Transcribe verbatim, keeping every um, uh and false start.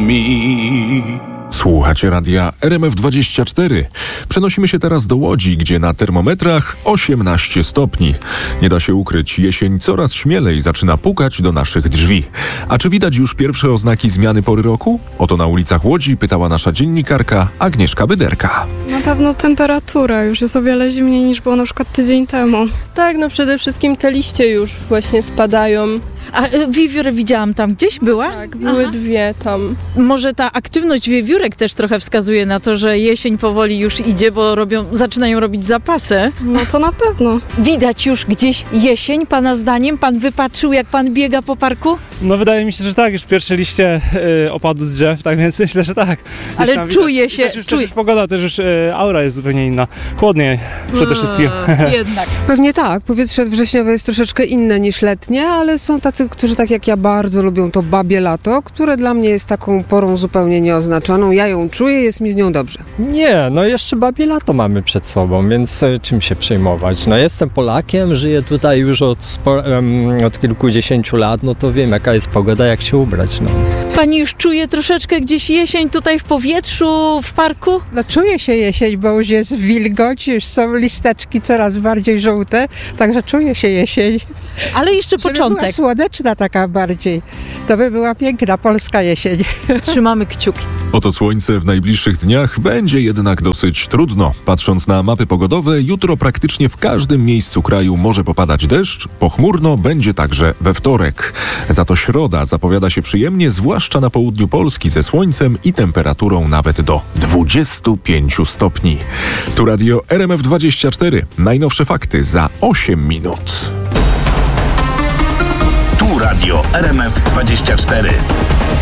mi. Słuchacie radia R M F dwadzieścia cztery. Przenosimy się teraz do Łodzi, gdzie na termometrach osiemnaście stopni. Nie da się ukryć, jesień coraz śmielej zaczyna pukać do naszych drzwi. A czy widać już pierwsze oznaki zmiany pory roku? Oto na ulicach Łodzi pytała nasza dziennikarka Agnieszka Wyderka. Na pewno temperatura już jest o wiele zimniej niż było na przykład tydzień temu. Tak, no przede wszystkim te liście już właśnie spadają. A wiewiórę widziałam tam gdzieś, była? Tak, były Aha. dwie tam. Może ta aktywność wiewiórek też trochę wskazuje na to, że jesień powoli już idzie, bo robią, zaczynają robić zapasy. No to na pewno. Widać już gdzieś jesień, pana zdaniem? Pan wypatrzył, jak pan biega po parku? No wydaje mi się, że tak, już pierwsze liście y, opadły z drzew, tak więc myślę, że tak. Gdzieś Ale tam czuje widać. się... Też już, czuje... też już pogoda, też już y, aura jest zupełnie inna. Chłodniej przede wszystkim. Jednak. Pewnie tak. Powietrze wrześniowe jest troszeczkę inne niż letnie, ale są tacy, którzy tak jak ja bardzo lubią to babie lato, które dla mnie jest taką porą zupełnie nieoznaczoną. Ja ją czuję, jest mi z nią dobrze. Nie, no jeszcze babie lato mamy przed sobą, więc e, czym się przejmować? No jestem Polakiem, żyję tutaj już od, spo, um, od kilkudziesięciu lat, no to wiem jaka jest pogoda, jak się ubrać. No. Pani już czuje troszeczkę gdzieś jesień tutaj w powietrzu, w parku? No czuje się jesień, bo już jest wilgoć, już są listeczki coraz bardziej żółte, także czuje się jesień. Ale jeszcze Żeby początek. była słoneczna taka bardziej, to by była piękna polska jesień. Trzymamy kciuki. Oto słońce w najbliższych dniach będzie jednak dosyć trudno. Patrząc na mapy pogodowe, jutro praktycznie w każdym miejscu kraju może popadać deszcz. Pochmurno będzie także we wtorek. Za to środa zapowiada się przyjemnie, zwłaszcza na południu Polski ze słońcem i temperaturą nawet do dwudziestu pięciu stopni. Tu radio R M F dwadzieścia cztery. Najnowsze fakty za osiem minut. Tu radio R M F dwadzieścia cztery.